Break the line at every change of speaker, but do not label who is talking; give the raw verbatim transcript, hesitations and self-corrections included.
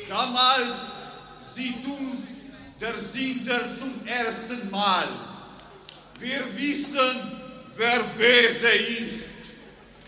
Damals sieht uns der Sünder zum ersten Mal. Wir wissen, wer böse ist.